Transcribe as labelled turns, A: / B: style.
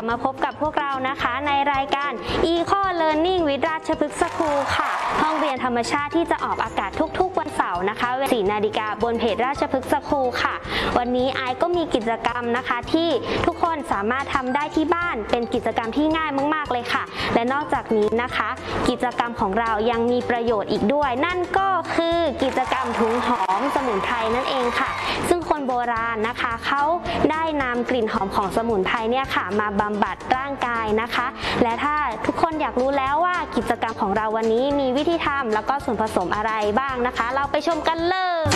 A: มาพบกับพวกเรานะคะในรายการ Eco Learning with ราชพฤกษ์สคูลค่ะห้องเรียนธรรมชาติที่จะออกอากาศทุกๆวันเสาร์นะคะเวลา 4 นาฬิกาบนเพจราชพฤกษ์สคูลค่ะวันนี้ไอก็มีกิจกรรมนะคะที่ทุกคนสามารถทำได้ที่บ้านเป็นกิจกรรมที่ง่ายมากๆเลยค่ะและนอกจากนี้นะคะกิจกรรมของเรายังมีประโยชน์อีกด้วยนั่นก็คือกิจกรรมถุงหอมสมุนไพรนั่นเองค่ะซึ่งคนโบราณนะคะเขาได้นำกลิ่นหอมของสมุนไพรเนี่ยค่ะมาบำบัดร่างกายนะคะและถ้าทุกคนอยากรู้แล้วว่ากิจกรรมของเราวันนี้มีวิธีทำแล้วก็ส่วนผสมอะไรบ้างนะคะเราไปชมกันเลย